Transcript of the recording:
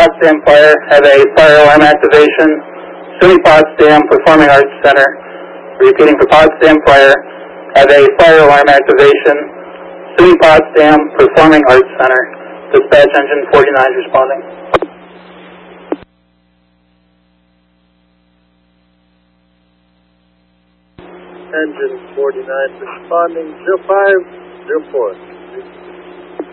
Potsdam Fire, have a fire alarm activation. SUNY Potsdam Performing Arts Center. Repeating for Potsdam Fire, have a fire alarm activation. SUNY Potsdam Performing Arts Center. Dispatch engine 49 is responding. Engine 49 responding, 0504.